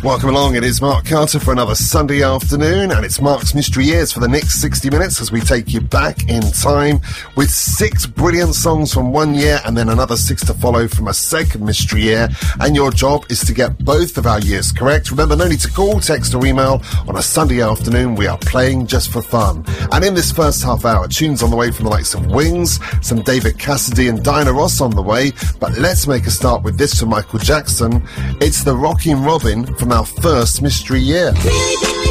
Welcome along, it is Mark Carter for another Sunday afternoon, and it's Mark's Mystery Years for the next 60 minutes as we take you back in time with 6 brilliant songs from one year and then another 6 to follow from a second mystery year, and your job is to get both of our years correct. Remember, no need to call, text or email. On a Sunday afternoon, we are playing just for fun. And in this first half hour, tunes on the way from the likes of Wings, some David Cassidy and Diana Ross on the way, but let's make a start with this from Michael Jackson. It's the Rockin' Robin from our first mystery year.